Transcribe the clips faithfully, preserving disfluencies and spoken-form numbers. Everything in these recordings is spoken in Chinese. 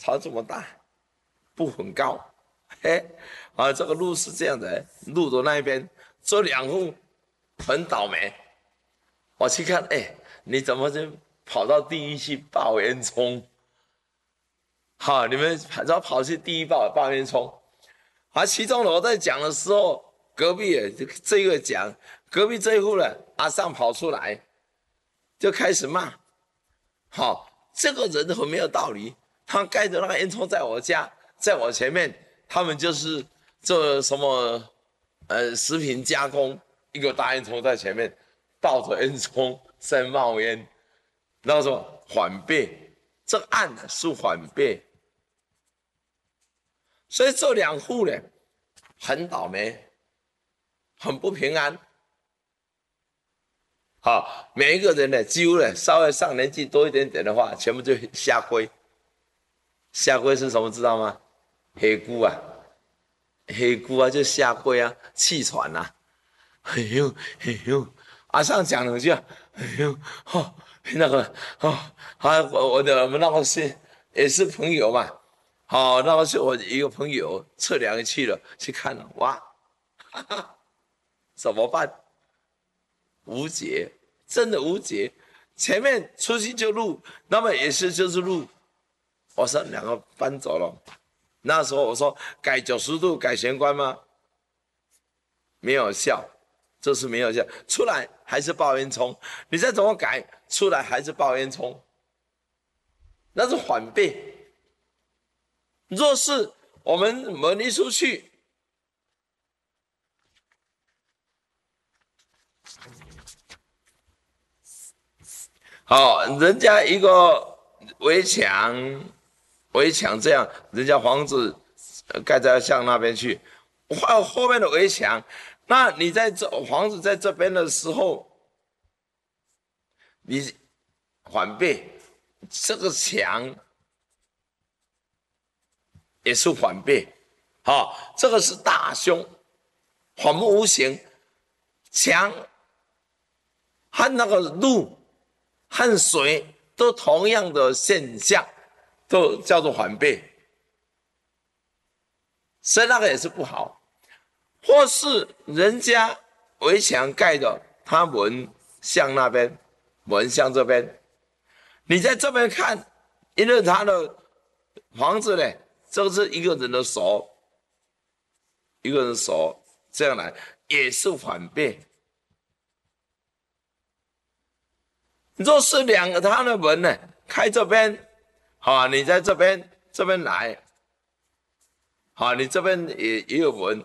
草这么大，不很高，嘿，啊，这个路是这样的，路的那一边这两户很倒霉。我去看，哎，你怎么就跑到第一去抱烟囱？好，你们怎么跑去第一抱抱烟囱？啊，其中我在讲的时候，隔壁这个讲，隔壁这一户呢，阿尚跑出来，就开始骂，好，这个人很没有道理，他盖着那个烟囱在我家，在我前面，他们就是做什么，呃，食品加工，一个大烟囱在前面，抱着烟囱在冒烟，那个什么反背，这个案是反背。所以这两户呢，很倒霉，很不平安。好，每一个人呢，几乎呢，稍微上年纪多一点点的话，全部就下跪。下跪是什么？知道吗？黑姑啊，黑姑啊，就下跪啊，气喘啊。哎呦，哎呦，阿上讲两句啊，哎呦，哦，那个哦，啊，我我的我们那个是也是朋友嘛。好，那个是我一个朋友测量去了，去看了，哇，哈哈，怎么办？无解，真的无解。前面出去就录，那么也是就是录。我说两个搬走了，那时候我说改九十度改玄关吗？没有效，这是没有效，出来还是爆烟囱。你再怎么改，出来还是爆烟囱，那是反背。若是我们门一出去，好，人家一个围墙，围墙这样，人家房子盖在向那边去，后后面的围墙，那你在这房子在这边的时候，你反背，这个墙也是反背，好，这个是大凶，反目无形，墙和那个路和水都同样的现象，都叫做反背，所以那个也是不好。或是人家围墙盖的，他门向那边，门向这边，你在这边看，因为他的房子呢，这是一个人的手，一个人手这样来，也是反背。若是两个他的门呢，开这边，好，你在这边这边来，好，你这边也也有门，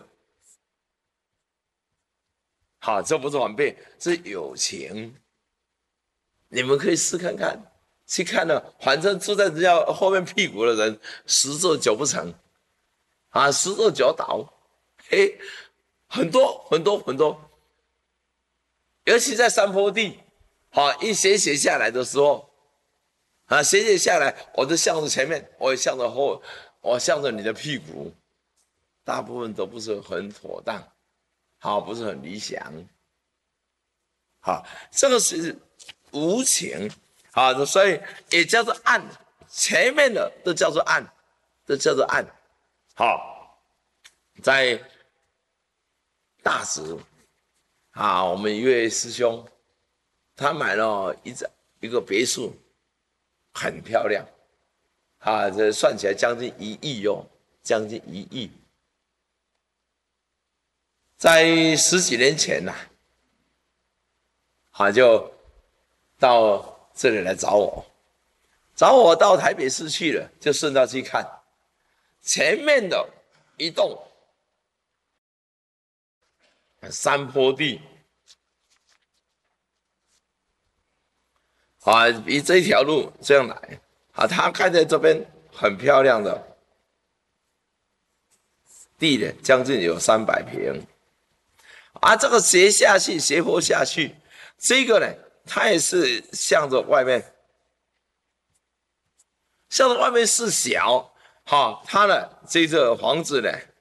好，这不是反背，是友情。你们可以试看看，去看了，反正住在人家后面屁股的人，十做九不成，啊，十做九倒，嘿，很多很多很多，尤其在山坡地，好，一斜斜下来的时候，啊，斜斜下来，我就向着前面，我也向着后，我向着你的屁股，大部分都不是很妥当，好，不是很理想，好，这个是无情，好，所以也叫做暗，前面的都叫做暗，都叫做暗，好，在大直，啊，我们一位师兄，他买了一一个别墅，很漂亮，啊，这算起来将近一亿哟，将近一亿。在十几年前呐、啊，他就到这里来找我，找我到台北市去了，就顺道去看前面的一栋山坡地，啊，以这条路这样来，啊，他开在这边很漂亮的地呢，将近有三百平，啊，这个斜下去，斜坡下去，这个呢，它也是向着外面，向着外面是小，哈，它呢，这个房子呢，